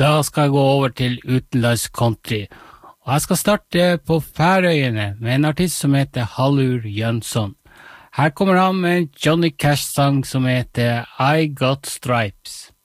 Da skal jeg gå over til utenlands country, og jeg skal starte på Færøyene med en artist som heter Hallur Jønsson. Her kommer han med en Johnny Cash-sang som heter I Got Stripes.